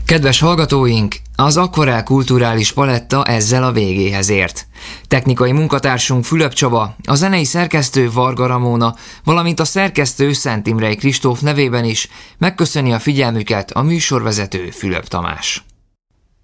Kedves hallgatóink, az Akvarel Kulturális Paletta ezzel a végéhez ért. Technikai munkatársunk Fülöp Csaba, a zenei szerkesztő Varga Ramóna, valamint a szerkesztő Szent Imrei Kristóf nevében is megköszöni a figyelmüket a műsorvezető Fülöp Tamás.